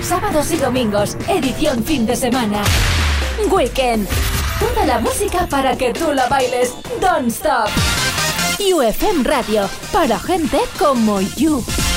sábados y domingos, edición fin de semana. Weekend. Toda la música para que tú la bailes. Don't stop. UFM Radio, para gente como you.